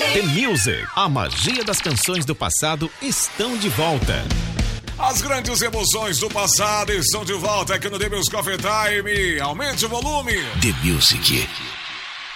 The Music, a magia das canções do passado estão de volta. As grandes emoções do passado estão de volta aqui no The Music Coffee Time. Aumente o volume. The Music.